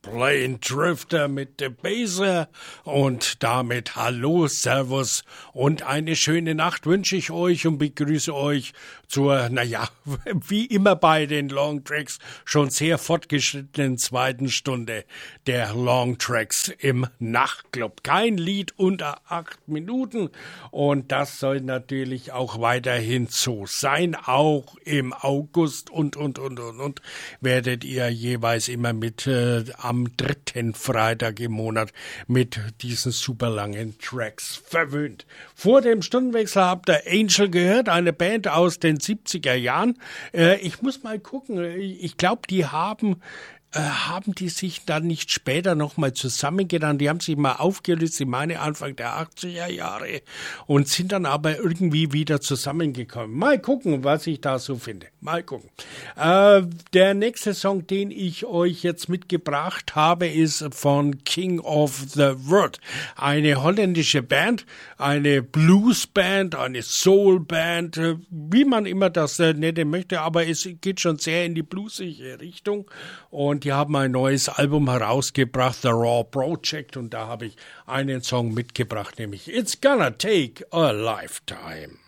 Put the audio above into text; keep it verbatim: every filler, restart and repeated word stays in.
Plain Drifter mit The Baser und damit Hallo, Servus und eine schöne Nacht wünsche ich euch und begrüße euch zur, naja, wie immer bei den Long Tracks, schon sehr fortgeschrittenen zweiten Stunde der Long Tracks im Nachtclub. Kein Lied unter acht Minuten und das soll natürlich auch weiterhin so sein. Auch im August und, und, und, und, und werdet ihr jeweils immer mit äh, am dritten Freitag im Monat mit diesen super langen Tracks verwöhnt. Vor dem Stundenwechsel habt ihr Angel gehört, eine Band aus den siebziger Jahren. Äh, ich muss mal gucken, ich glaube, die haben Äh, haben die sich dann nicht später nochmal zusammengetan? Die haben sich mal aufgelöst, ich meine Anfang der achtziger Jahre und sind dann aber irgendwie wieder zusammengekommen. Mal gucken, was ich da so finde. Mal gucken. Äh, der nächste Song, den ich euch jetzt mitgebracht habe, ist von King of the World. Eine holländische Band, eine Bluesband, eine Soulband, äh, wie man immer das äh, nennen möchte, aber es geht schon sehr in die bluesige Richtung und die haben ein neues Album herausgebracht, The Raw Project, und da habe ich einen Song mitgebracht, nämlich It's Gonna Take a Lifetime.